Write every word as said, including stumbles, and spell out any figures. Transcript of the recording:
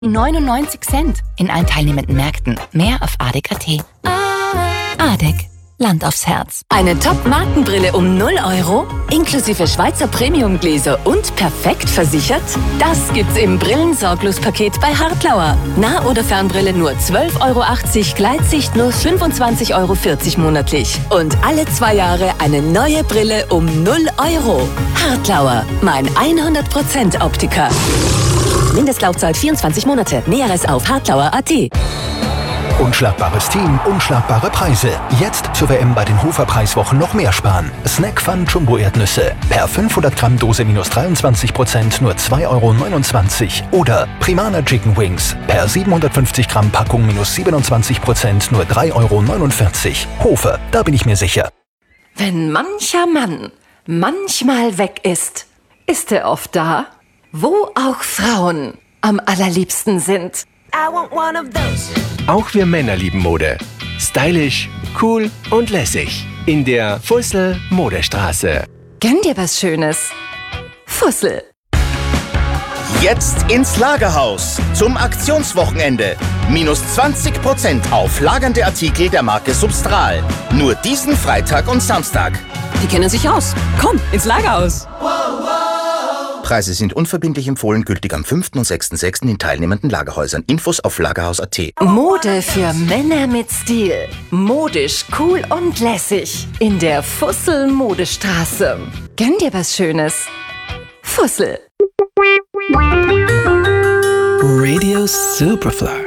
neunundneunzig Cent in allen teilnehmenden Märkten. Mehr auf adek punkt at. Adek. Land aufs Herz. Eine Top-Markenbrille um null Euro? Inklusive Schweizer Premium-Gläser und perfekt versichert? Das gibt's im Brillensorglos-Paket bei Hartlauer. Nah- oder Fernbrille nur zwölf Euro achtzig, Gleitsicht nur fünfundzwanzig Euro vierzig monatlich. Und alle zwei Jahre eine neue Brille um null Euro. Hartlauer, mein hundert Prozent Optiker. Mindestlaufzeit vierundzwanzig Monate. Näheres auf hartlauer punkt at. Unschlagbares Team, unschlagbare Preise. Jetzt zur W M bei den Hofer-Preiswochen noch mehr sparen. Snack Fun Jumbo Erdnüsse. Per fünfhundert Gramm Dose minus dreiundzwanzig Prozent nur zwei Euro neunundzwanzig. Oder Primana Chicken Wings. Per siebenhundertfünfzig Gramm Packung minus siebenundzwanzig Prozent nur drei Euro neunundvierzig. Hofer, da bin ich mir sicher. Wenn mancher Mann manchmal weg ist, ist er oft da, wo auch Frauen am allerliebsten sind. I want one of those. Auch wir Männer lieben Mode. Stylisch, cool und lässig. In der Fussel Modestraße. Gönn dir was Schönes. Fussel. Jetzt ins Lagerhaus zum Aktionswochenende. Minus zwanzig Prozent auf lagernde Artikel der Marke Substral. Nur diesen Freitag und Samstag. Die kennen sich aus. Komm, ins Lagerhaus. Preise sind unverbindlich empfohlen, gültig am fünften und sechsten sechsten in teilnehmenden Lagerhäusern. Infos auf lagerhaus punkt at. Mode für Männer mit Stil. Modisch, cool und lässig. In der Fussel Modestraße. Gönn dir was Schönes. Fussel. Radio Superfly.